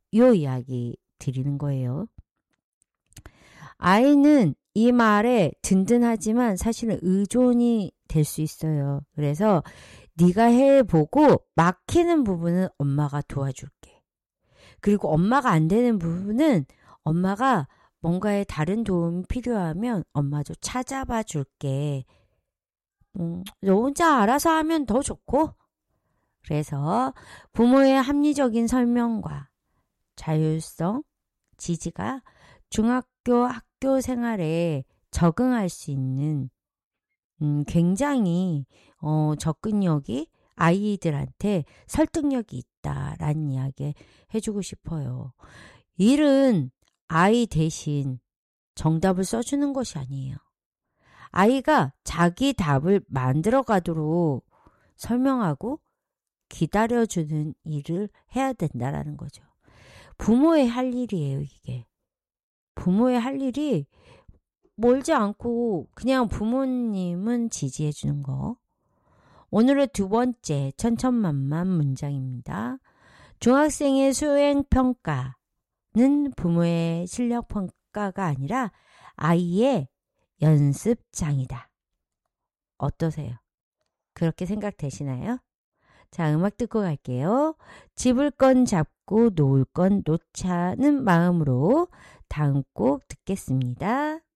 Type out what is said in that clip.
요 이야기 드리는 거예요. 아이는 이 말에 든든하지만 사실은 의존이 될 수 있어요. 그래서 네가 해보고 막히는 부분은 엄마가 도와줄게. 그리고 엄마가 안 되는 부분은 엄마가 뭔가에 다른 도움이 필요하면 엄마도 찾아봐 줄게. 너 혼자 알아서 하면 더 좋고. 그래서 부모의 합리적인 설명과 자율성, 지지가 중학교 학교 생활에 적응할 수 있는 굉장히 접근력이 아이들한테 설득력이 있다라는 이야기 해주고 싶어요. 일은 아이 대신 정답을 써주는 것이 아니에요. 아이가 자기 답을 만들어 가도록 설명하고 기다려주는 일을 해야 된다라는 거죠. 부모의 할 일이에요, 이게. 부모의 할 일이 멀지 않고 그냥 부모님은 지지해 주는 거. 오늘의 두 번째 천천만만 문장입니다. 중학생의 수행평가는 부모의 실력평가가 아니라 아이의 연습장이다. 어떠세요? 그렇게 생각되시나요? 자, 음악 듣고 갈게요. 집을 건 잡고 놓을 건 놓자는 마음으로 다음 곡 듣겠습니다.